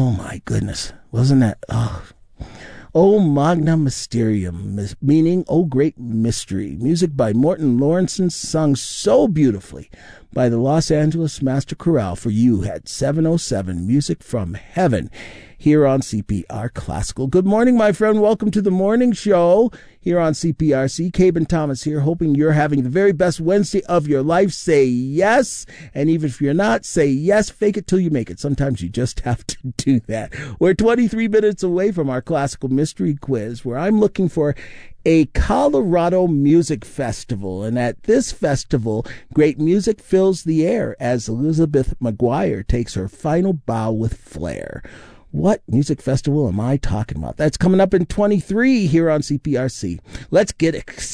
Oh, my goodness. Wasn't that... Oh, Magna Mysterium, meaning Oh Great Mystery. Music by Morton Lawrenson, sung so beautifully by the Los Angeles Master Chorale for you at 7:07, Music from Heaven, here on CPR Classical. Good morning, my friend. Welcome to the morning show here on CPRC. Caben Thomas here, hoping you're having the very best Wednesday of your life. Say yes. And even if you're not, say yes. Fake it till you make it. Sometimes you just have to do that. We're 23 minutes away from our classical mystery quiz, where I'm looking for a Colorado music festival. And at this festival, great music fills the air as Elizabeth McGuire takes her final bow with flair. What music festival am I talking about? That's coming up in 23 here on CPRC. Let's get excited.